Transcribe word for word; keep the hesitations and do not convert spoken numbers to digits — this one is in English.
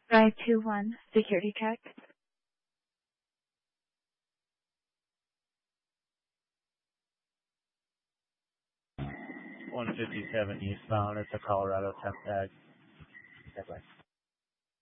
Drive two one, security check. one fifty-seven eastbound, it's a Colorado temp tag. Okay, bye.